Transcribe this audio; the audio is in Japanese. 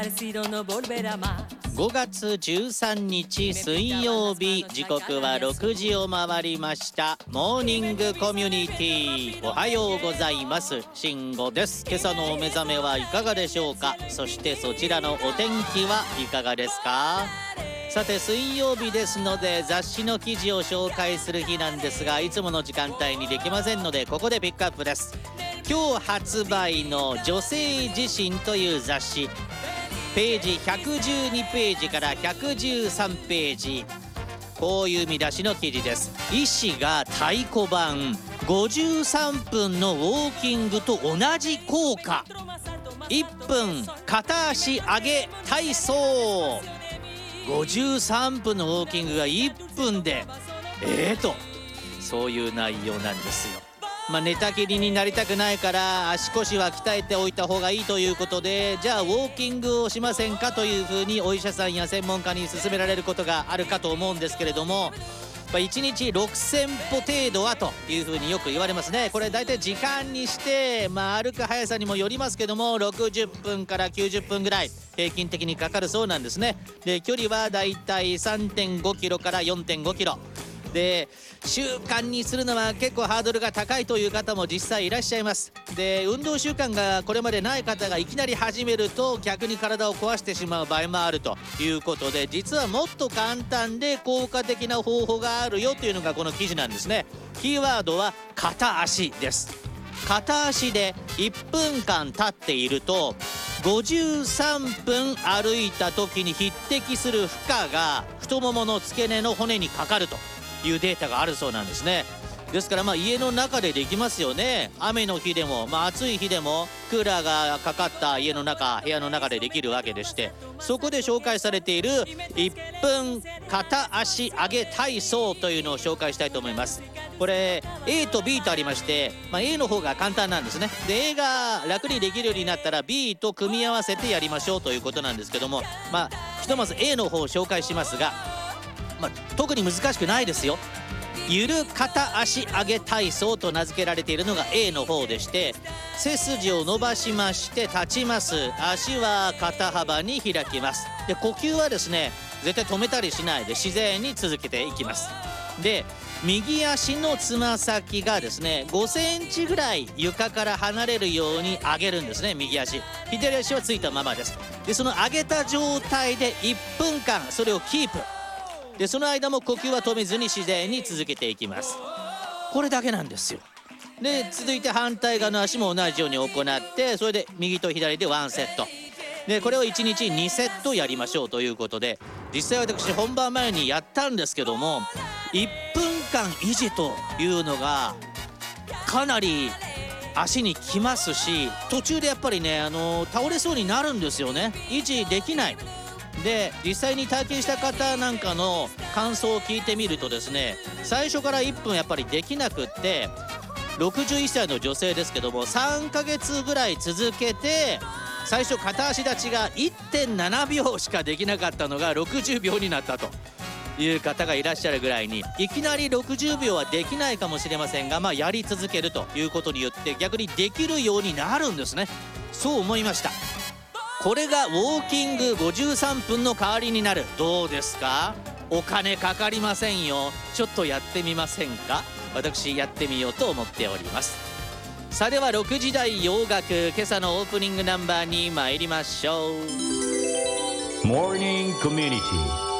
5月13日水曜日、時刻は6時を回りました。モーニングコミュニティ、おはようございます。慎吾です。今朝のお目覚めはいかがでしょうか。そしてそちらのお天気はいかがですか。さて水曜日ですので雑誌の記事を紹介する日なんですが、いつもの時間帯にできませんのでここでピックアップです。今日発売の女性自身という雑誌、ページ112ページから113ページ、こういう見出しの記事です。医師が太鼓判、53分のウォーキングと同じ効果、1分片足上げ体操。53分のウォーキングが1分でと、そういう内容なんですよ。寝たきりになりたくないから足腰は鍛えておいた方がいいということで、じゃあウォーキングをしませんかというふうにお医者さんや専門家に勧められることがあるかと思うんですけれども、1日6000歩程度はというふうによく言われますね。これ大体時間にして、歩く速さにもよりますけども60分から90分ぐらい平均的にかかるそうなんですね。で距離は大体 3.5 キロから 4.5 キロで、習慣にするのは結構ハードルが高いという方も実際いらっしゃいます。で運動習慣がこれまでない方がいきなり始めると逆に体を壊してしまう場合もあるということで、実はもっと簡単で効果的な方法があるよというのがこの記事なんですね。キーワードは片足です。片足で1分間立っていると53分歩いた時に匹敵する負荷が太ももの付け根の骨にかかるというデータがあるそうなんですね。ですから家の中でできますよね。雨の日でも、暑い日でもクーラーがかかった家の中、部屋の中でできるわけでして、そこで紹介されている1分片足上げ体操というのを紹介したいと思います。これ A と B とありまして、A の方が簡単なんですね。で A が楽にできるようになったら B と組み合わせてやりましょうということなんですけども、ひとまず A の方を紹介しますが、特に難しくないですよ。ゆる片足上げ体操と名付けられているのが A の方でして、背筋を伸ばしまして立ちます。足は肩幅に開きます。で呼吸はですね絶対止めたりしないで自然に続けていきます。で右足のつま先がですね5センチぐらい床から離れるように上げるんですね。右足、左足はついたままです。でその上げた状態で1分間それをキープで、その間も呼吸は止めずに自然に続けていきます。これだけなんですよ。で続いて反対側の足も同じように行って、それで右と左で1セットで、これを1日2セットやりましょうということで、実際私本番前にやったんですけども1分間維持というのがかなり足にきますし、途中でやっぱりね倒れそうになるんですよね。維持できないで、実際に体験した方なんかの感想を聞いてみるとですね、最初から1分やっぱりできなくって、61歳の女性ですけども3ヶ月ぐらい続けて最初片足立ちが 1.7 秒しかできなかったのが60秒になったという方がいらっしゃるぐらいに、いきなり60秒はできないかもしれませんが、やり続けるということによって逆にできるようになるんですね。そう思いました。これがウォーキング53分の代わりになる。どうですか。お金かかりませんよ。ちょっとやってみませんか。私やってみようと思っております。さあでは6時台洋楽、今朝のオープニングナンバーに参りましょう。 モーニングコミュニティ